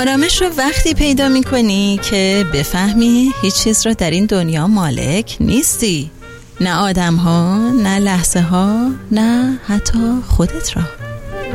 آرامش رو وقتی پیدا می‌کنی که بفهمی هیچ چیز رو در این دنیا مالک نیستی. نه آدم ها، نه لحظه ها، نه حتی خودت را.